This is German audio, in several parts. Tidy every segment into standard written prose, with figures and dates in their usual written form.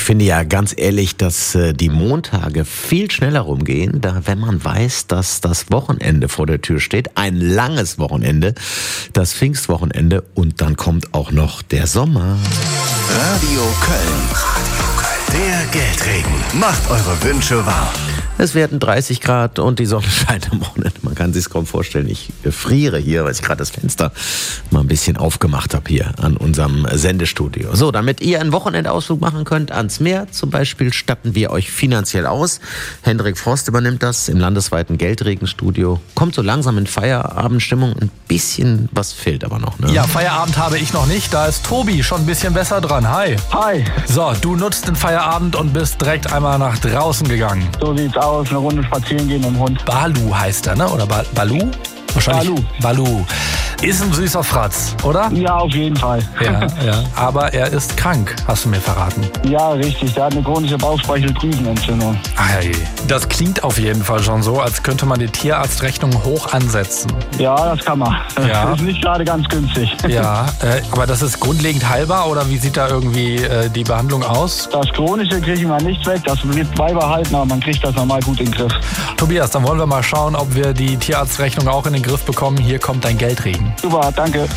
finde ja ganz ehrlich, dass die Montage viel schneller rumgehen, da wenn man weiß, dass das Wochenende vor der Tür steht, ein langes Wochenende, das Pfingstwochenende und dann kommt auch noch der Sommer. Radio Köln. Der Geldregen macht eure Wünsche wahr. Es werden 30 Grad und die Sonne scheint am Wochenende. Man kann sich kaum vorstellen. Ich friere hier, weil ich gerade das Fenster mal ein bisschen aufgemacht habe hier an unserem Sendestudio. So, damit ihr einen Wochenendausflug machen könnt ans Meer zum Beispiel, statten wir euch finanziell aus. Hendrik Frost übernimmt das im landesweiten Geldregenstudio. Kommt so langsam in Feierabendstimmung. Ein bisschen was fehlt aber noch, ne? Ja, Feierabend habe ich noch nicht. Da ist Tobi schon ein bisschen besser dran. Hi. Hi. So, du nutzt den Feierabend und bist direkt einmal nach draußen gegangen. So sieht's aus. Eine Runde spazieren gehen mit dem Hund. Balu heißt er, ne? Oder Balu? Wahrscheinlich. Balu. Ist ein süßer Fratz, oder? Ja, auf jeden Fall. Ja. Aber er ist krank, hast du mir verraten. Ja, richtig. Der hat eine chronische Bauchspeicheldrüsenentzündung. Ei. Das klingt auf jeden Fall schon so, als könnte man die Tierarztrechnung hoch ansetzen. Ja, das kann man. Ja. Das ist nicht gerade ganz günstig. Ja, aber das ist grundlegend heilbar oder wie sieht da irgendwie die Behandlung aus? Das Chronische kriegen wir nicht weg, das wird beibehalten, aber man kriegt das normal gut in den Griff. Tobias, dann wollen wir mal schauen, ob wir die Tierarztrechnung auch in den Griff bekommen. Hier kommt dein Geldregen. Super, danke.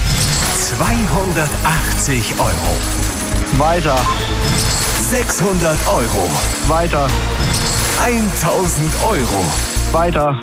280 Euro. Weiter. 600 Euro. Weiter. 1000 Euro. Weiter.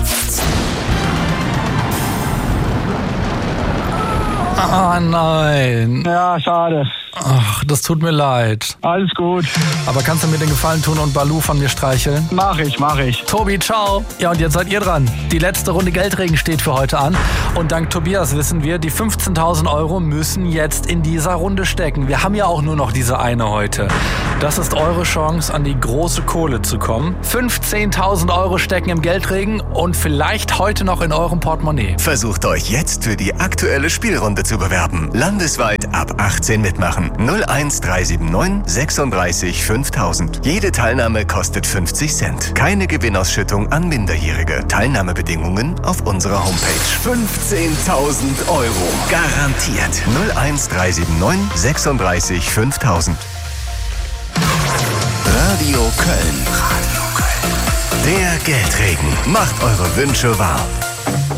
Ah, nein. Ja, schade. Ach, das tut mir leid. Alles gut. Aber kannst du mir den Gefallen tun und Balu von mir streicheln? Mach ich. Tobi, ciao. Ja, und jetzt seid ihr dran. Die letzte Runde Geldregen steht für heute an. Und dank Tobias wissen wir, die 15.000 Euro müssen jetzt in dieser Runde stecken. Wir haben ja auch nur noch diese eine heute. Das ist eure Chance, an die große Kohle zu kommen. 15.000 Euro stecken im Geldregen und vielleicht heute noch in eurem Portemonnaie. Versucht euch jetzt für die aktuelle Spielrunde zu bewerben. Landesweit ab 18 mitmachen. 01379 36 5000. Jede Teilnahme kostet 50 Cent. Keine Gewinnausschüttung an Minderjährige. Teilnahmebedingungen auf unserer Homepage. 15.000 Euro. Garantiert. 01379 36 5000. Radio Köln. Der Geldregen macht eure Wünsche wahr.